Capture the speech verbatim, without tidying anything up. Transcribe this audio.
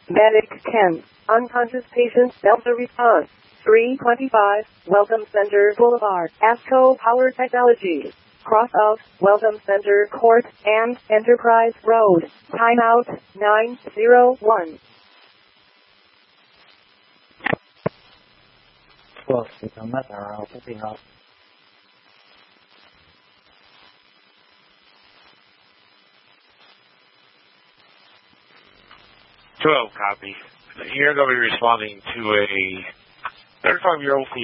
Medic ten. Unconscious patient Delta response. three twenty-five, Welcome Center Boulevard, ASCO Power Technologies. Cross of Welcome Center Court and Enterprise Road. Timeout nine zero one. Well, si tama, tara ako pinap. twelve copy. You're going to be responding to a thirty-five-year-old female